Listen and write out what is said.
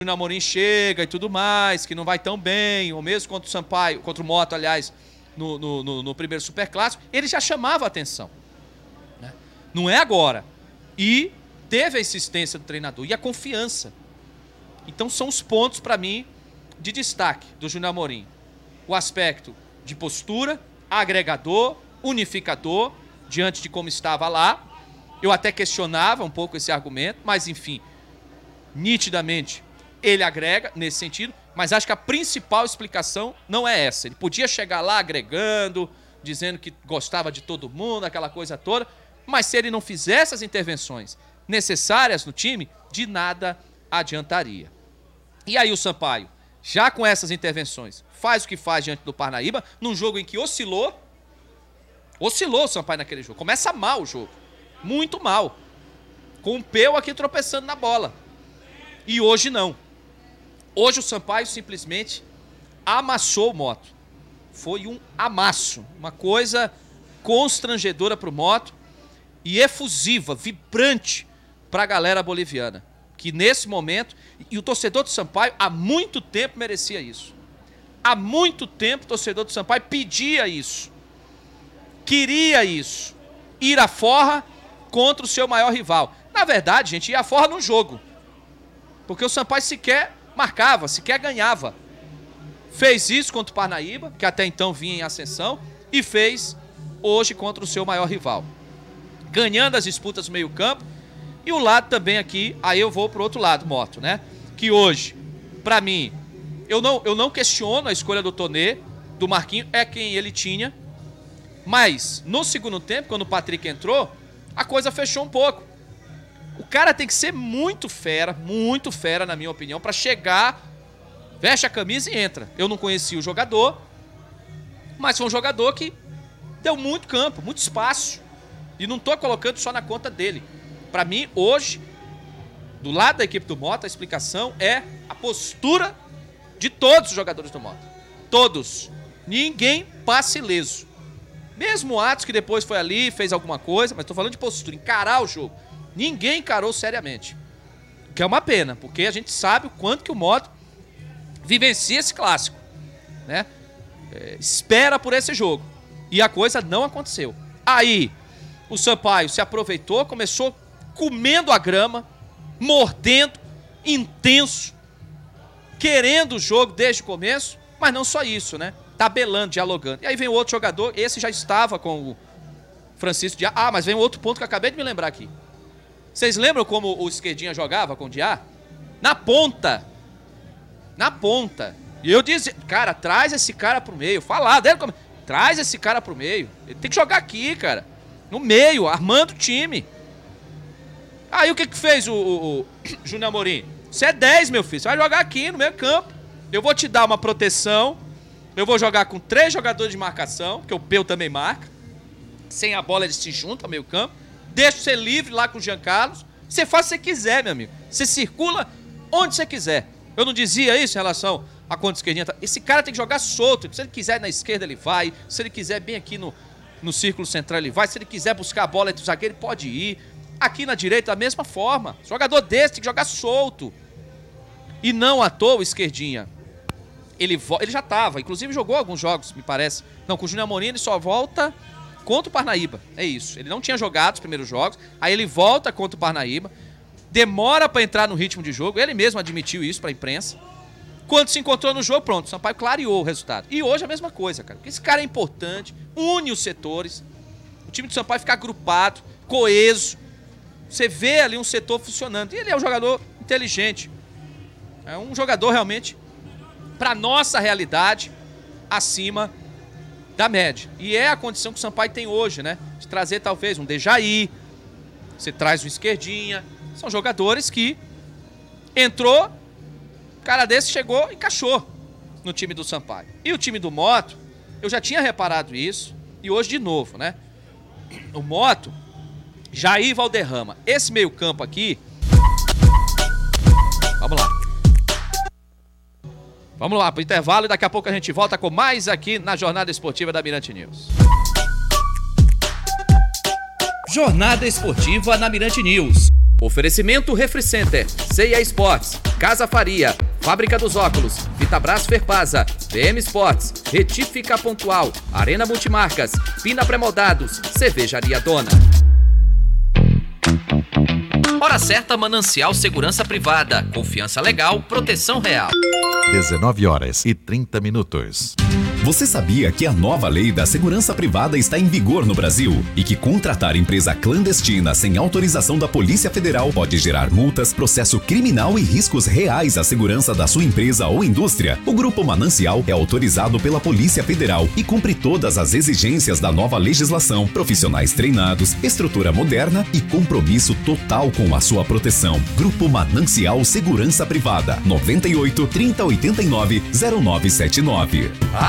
Júnior Amorim chega e tudo mais, que não vai tão bem, ou mesmo contra o Sampaio, contra o Moto, aliás, no primeiro Superclássico, ele já chamava a atenção. Né? Não é agora. E teve a insistência do treinador e a confiança. Então são os pontos, para mim, de destaque do Júnior Amorim. O aspecto de postura, agregador, unificador, diante de como estava lá. Eu até questionava um pouco esse argumento, mas enfim, nitidamente ele agrega nesse sentido, mas acho que a principal explicação não é essa. Ele podia chegar lá agregando, dizendo que gostava de todo mundo, aquela coisa toda, mas se ele não fizesse as intervenções necessárias no time, de nada adiantaria. E aí o Sampaio, já com essas intervenções, faz o que faz diante do Parnaíba, num jogo em que oscilou o Sampaio naquele jogo. Começa mal o jogo, muito mal, com o Peu aqui tropeçando na bola. E hoje não. Hoje o Sampaio simplesmente amassou o Moto. Foi um amasso, uma coisa constrangedora para o Moto e efusiva, vibrante para a galera boliviana, que nesse momento, e o torcedor do Sampaio há muito tempo merecia isso. Há muito tempo o torcedor do Sampaio pedia isso, queria isso, ir à forra contra o seu maior rival. Na verdade, gente, ia à forra no jogo, porque o Sampaio sequer marcava, sequer ganhava. Fez isso contra o Parnaíba, que até então vinha em ascensão, e fez hoje contra o seu maior rival. Ganhando as disputas no meio campo, e o lado também aqui, aí eu vou pro outro lado, Moto, né? Que hoje, pra mim, eu não questiono a escolha do Tonê, do Marquinhos, é quem ele tinha, mas no segundo tempo, quando o Patrick entrou, a coisa fechou um pouco. O cara tem que ser muito fera, na minha opinião, pra chegar, veste a camisa e entra. Eu não conhecia o jogador, mas foi um jogador que deu muito campo, muito espaço. E não tô colocando só na conta dele. Pra mim, hoje, do lado da equipe do Moto, a explicação é a postura de todos os jogadores do Moto. Todos. Ninguém passa ileso. Mesmo o Atos, que depois foi ali, fez alguma coisa, mas tô falando de postura, encarar o jogo. Ninguém encarou seriamente. O que é uma pena, porque a gente sabe o quanto que o Moto vivencia esse clássico, né? Espera por esse jogo. E a coisa não aconteceu. Aí, o Sampaio se aproveitou, começou comendo a grama, mordendo, intenso, querendo o jogo desde o começo, mas não só isso, né? Tabelando, dialogando. E aí vem o outro jogador, esse já estava com o Francisco Diá. Ah, mas vem outro ponto que eu acabei de me lembrar aqui. Vocês lembram como o Esquerdinha jogava com o Diá? Na ponta. Na ponta. E eu disse, cara, traz esse cara pro meio. Falar, traz esse cara pro meio. Ele tem que jogar aqui, cara. No meio, armando o time. Aí o que fez o Júnior Amorim? Você é 10, meu filho. Você vai jogar aqui no meio campo. Eu vou te dar uma proteção. Eu vou jogar com 3 jogadores de marcação, porque o Peu também marca. Sem a bola ele se junta ao meio campo. Deixa você livre lá com o Jean Carlos. Você faz o que você quiser, meu amigo. Você circula onde você quiser. Eu não dizia isso em relação a quando o Esquerdinha tá. Esse cara tem que jogar solto. Se ele quiser na esquerda, ele vai. Se ele quiser bem aqui no círculo central, ele vai. Se ele quiser buscar a bola entre os zagueiros, ele pode ir. Aqui na direita, da mesma forma. Jogador desse tem que jogar solto. E não à toa o Esquerdinha. Ele já estava, inclusive jogou alguns jogos, me parece. Não, com o Júnior Amorim ele só volta contra o Parnaíba. É isso. Ele não tinha jogado os primeiros jogos. Aí ele volta contra o Parnaíba. Demora para entrar no ritmo de jogo. Ele mesmo admitiu isso para a imprensa. Quando se encontrou no jogo, pronto, o Sampaio clareou o resultado. E hoje a mesma coisa, cara. Porque esse cara é importante, une os setores. O time do Sampaio fica agrupado, coeso. Você vê ali um setor funcionando. E ele é um jogador inteligente. É um jogador realmente, para nossa realidade, acima da média. E é a condição que o Sampaio tem hoje, né? De trazer talvez um Dejaí, você traz um Esquerdinha. São jogadores que entrou, o cara desse chegou e encaixou no time do Sampaio. E o time do Moto, eu já tinha reparado isso, e hoje de novo, né? O Moto, Jair Valderrama. Esse meio campo aqui... Vamos lá. Vamos lá pro intervalo e daqui a pouco a gente volta com mais aqui na Jornada Esportiva da Mirante News. Jornada Esportiva na Mirante News. Oferecimento Refri Center, C&A Sports, Casa Faria, Fábrica dos Óculos, Vitabras Ferpasa, VM Sports, Retífica Pontual, Arena Multimarcas, Pina Pré-Moldados, Cervejaria Dona. Hora certa, Manancial Segurança Privada. Confiança legal, proteção real. 19h30. Você sabia que a nova lei da segurança privada está em vigor no Brasil e que contratar empresa clandestina sem autorização da Polícia Federal pode gerar multas, processo criminal e riscos reais à segurança da sua empresa ou indústria? O Grupo Manancial é autorizado pela Polícia Federal e cumpre todas as exigências da nova legislação, profissionais treinados, estrutura moderna e compromisso total com a sua proteção. Grupo Manancial Segurança Privada, 98 3089 0979.